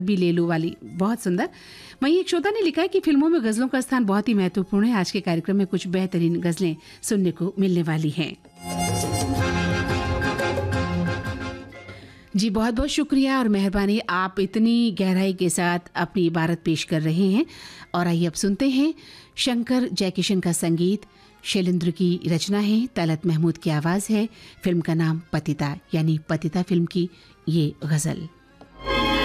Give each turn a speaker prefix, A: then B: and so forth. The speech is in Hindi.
A: भी ले लो वाली, बहुत सुंदर। वहीं एक श्रोता ने लिखा है कि फिल्मों में गज़लों का स्थान बहुत ही महत्वपूर्ण है। आज के कार्यक्रम में कुछ बेहतरीन गज़लें सुनने को मिलने वाली हैं। जी बहुत बहुत शुक्रिया और मेहरबानी, आप इतनी गहराई के साथ अपनी इबारत पेश कर रहे हैं। और आइए अब सुनते हैं शंकर जयकिशन का संगीत, शैलेंद्र की रचना है, तलत महमूद की आवाज़ है। फिल्म का नाम पतिता, यानी पतिता फिल्म की ये गज़ल।